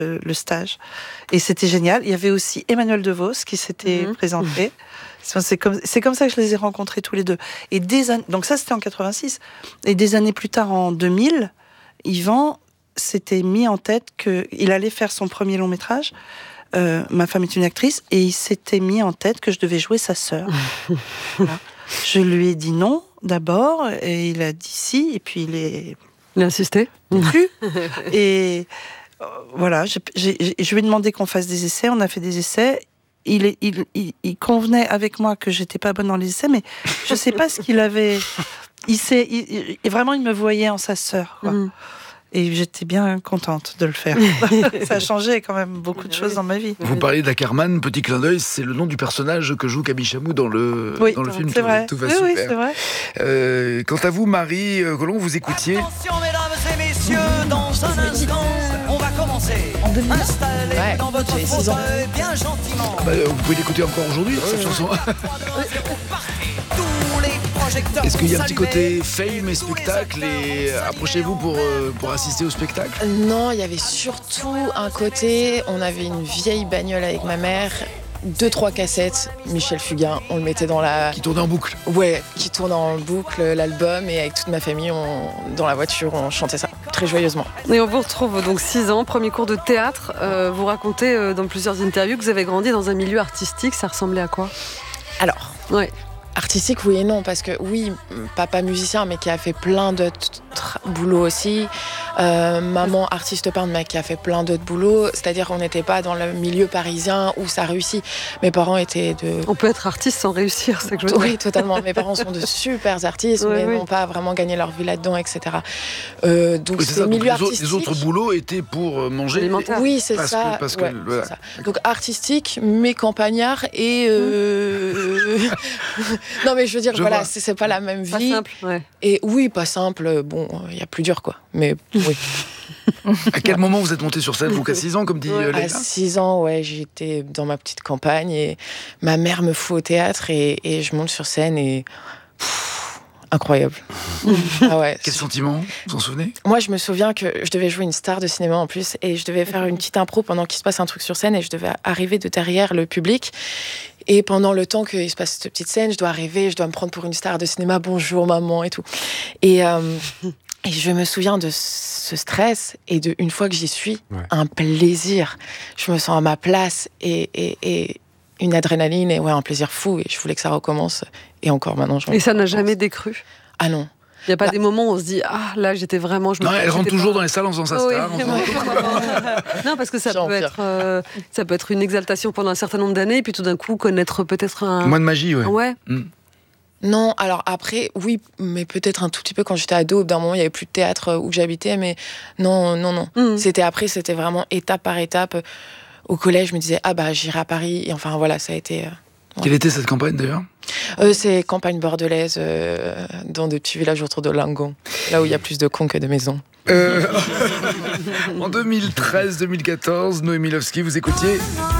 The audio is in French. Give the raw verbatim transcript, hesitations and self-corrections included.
le, le stage. Et c'était génial. Il y avait aussi Emmanuel DeVos qui s'était mmh. présenté. C'est comme, c'est comme ça que je les ai rencontrés tous les deux. Et des an... Donc ça, c'était en quatre-vingt-six. Et des années plus tard, en deux mille, Yvan s'était mis en tête qu'il allait faire son premier long métrage. Euh, Ma femme est une actrice. Et il s'était mis en tête que je devais jouer sa sœur. Voilà. Je lui ai dit non, d'abord. Et il a dit si. Et puis il est... Il a insisté. Plus. Et euh, voilà, j'ai, j'ai, je lui ai demandé qu'on fasse des essais. On a fait des essais. Il, est, il, il, il convenait avec moi que j'étais pas bonne dans les essais, mais je sais pas ce qu'il avait. Il s'est, il, il, vraiment, il me voyait en sa sœur, quoi. Mmh. Et j'étais bien contente de le faire. Ça a changé quand même beaucoup de choses dans ma vie. Vous parlez d'Ackerman, petit clin d'œil, c'est le nom du personnage que joue Camille Chamou dans le, oui, dans le film. C'est tout, vrai. Tout va oui, super. Oui, c'est vrai. Euh, quant à vous, Marie Colomb, vous écoutiez. Attention, mesdames et messieurs, dans un instant, on va commencer. Installez ouais, dans votre fauteuil bien gentiment. Ah bah, vous pouvez l'écouter encore aujourd'hui, ouais, cette ouais. chanson. Est-ce qu'il y a un petit côté fame et spectacle et approchez-vous pour, euh, pour assister au spectacle ? Non, il y avait surtout un côté, on avait une vieille bagnole avec ma mère, deux, trois cassettes, Michel Fugain, on le mettait dans la... Qui tournait en boucle ? Ouais, qui tournait en boucle, l'album, et avec toute ma famille, on, dans la voiture, on chantait ça, très joyeusement. Et on vous retrouve donc six ans, premier cours de théâtre, euh, vous racontez euh, dans plusieurs interviews que vous avez grandi dans un milieu artistique, ça ressemblait à quoi ? Alors... Ouais. Artistique, oui et non, parce que oui, papa musicien, mais qui a fait plein d'autres boulots aussi. Euh, maman artiste peintre, mais qui a fait plein d'autres boulots. C'est-à-dire qu'on n'était pas dans le milieu parisien où ça réussit. Mes parents étaient de... On peut être artiste sans réussir, c'est que je veux dire. Oui, totalement. Mes parents sont de super artistes, oui, mais oui. n'ont pas vraiment gagné leur vie là-dedans, et cetera. Euh, donc oui, c'est, c'est ça, milieu donc artistique. Les autres boulots étaient pour manger. Alimentaire. Oui, c'est parce ça. Que, parce ouais, que, voilà. c'est ça. Donc artistique, mais campagnard et... Euh... non, mais je veux dire, je voilà, c'est, c'est pas la même vie. Pas simple, ouais. Et oui, pas simple. Bon, il y a plus dur, quoi. Mais oui. À quel moment vous êtes monté sur scène ? Vous qu'à six ans, comme dit ouais. Léna ? À six ans, ouais, j'étais dans ma petite campagne et ma mère me fout au théâtre et, et je monte sur scène et... Pff, incroyable. Ah ouais. Quel sentiment ? Vous en souvenez ? Moi, je me souviens que je devais jouer une star de cinéma en plus et je devais faire une petite impro pendant qu'il se passe un truc sur scène et je devais arriver de derrière le public. Et pendant le temps qu'il se passe cette petite scène, je dois arriver, je dois me prendre pour une star de cinéma, bonjour maman et tout. Et, euh, et je me souviens de ce stress et de, une fois que j'y suis, ouais. un plaisir. Je me sens à ma place et, et, et une adrénaline et ouais, un plaisir fou. Et je voulais que ça recommence. Et encore maintenant, je Et ça n'a jamais décru ? Ah non. Il n'y a pas bah, des moments où on se dit « Ah, là, j'étais vraiment... » je Non, elle rentre toujours pas... dans les salles en faisant sa star. Oui. Non, parce que ça peut, être, euh, ça peut être une exaltation pendant un certain nombre d'années, et puis tout d'un coup, connaître peut-être un... Moins de magie, ouais. Ouais. Mm. Non, alors après, oui, mais peut-être un tout petit peu quand j'étais ado. D'un moment, il n'y avait plus de théâtre où j'habitais, mais non, non, non. Mm. C'était après, c'était vraiment étape par étape. Au collège, je me disais « Ah bah, j'irai à Paris. » Et enfin, voilà, ça a été... Euh... Ouais. Quelle était cette campagne d'ailleurs ? euh, C'est campagne bordelaise, euh, dans des petits villages autour de Langon, là où il y a plus de cons que de maisons. Euh... en deux mille treize deux mille quatorze, Noémie Lovski, vous écoutiez